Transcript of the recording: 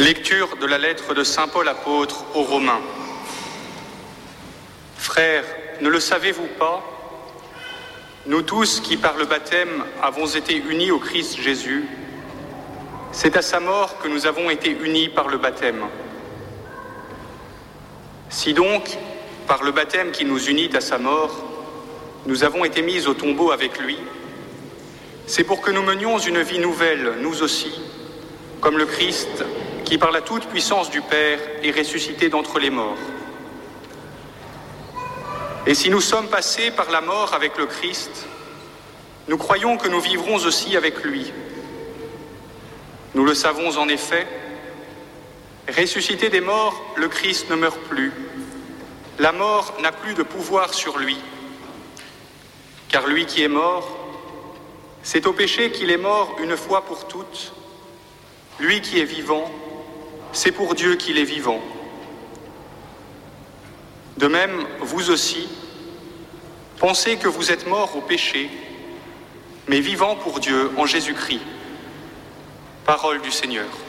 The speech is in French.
Lecture de la lettre de saint Paul apôtre aux Romains. Frères, ne le savez-vous pas ? Nous tous qui par le baptême avons été unis au Christ Jésus, c'est à sa mort que nous avons été unis par le baptême. Si donc, par le baptême qui nous unit à sa mort, nous avons été mis au tombeau avec lui, c'est pour que nous menions une vie nouvelle, nous aussi, comme le Christ, qui par la toute-puissance du Père est ressuscité d'entre les morts. Et si nous sommes passés par la mort avec le Christ, nous croyons que nous vivrons aussi avec lui. Nous le savons en effet, ressuscité des morts, le Christ ne meurt plus. La mort n'a plus de pouvoir sur lui. Car lui qui est mort, c'est au péché qu'il est mort une fois pour toutes. Lui qui est vivant, c'est pour Dieu qu'il est vivant. De même, vous aussi, pensez que vous êtes morts au péché, mais vivants pour Dieu en Jésus-Christ. Parole du Seigneur.